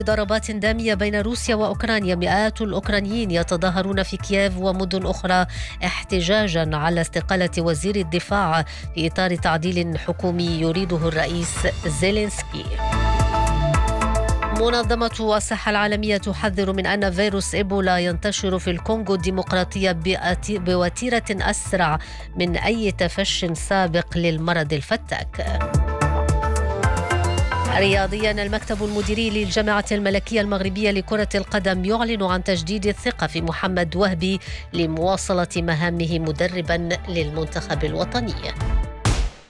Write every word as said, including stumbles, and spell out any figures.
ضربات دامية بين روسيا وأوكرانيا، مئات الأوكرانيين يتظاهرون في كييف ومدن أخرى احتجاجا على استقالة وزير الدفاع في إطار تعديل حكومي يريده الرئيس زيلينسكي. منظمة الصحة العالمية تحذر من أن فيروس إيبولا ينتشر في الكونغو الديمقراطية بوتيرة أسرع من أي تفش سابق للمرض الفتاك. رياضيا، المكتب المديري للجامعة الملكية المغربية لكرة القدم يعلن عن تجديد الثقة في محمد وهبي لمواصلة مهامه مدربا للمنتخب الوطني.